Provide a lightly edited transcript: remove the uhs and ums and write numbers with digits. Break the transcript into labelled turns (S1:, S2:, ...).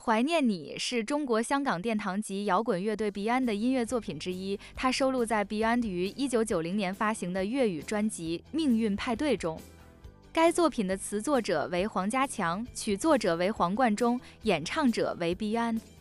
S1: 怀念你是中国香港殿堂级摇滚乐队 Beyond 的音乐作品之一，它收录在 Beyond 于1990年发行的粤语专辑《命运派对》中。该作品的词作者为黄家强，曲作者为黄贯中，演唱者为 Beyond。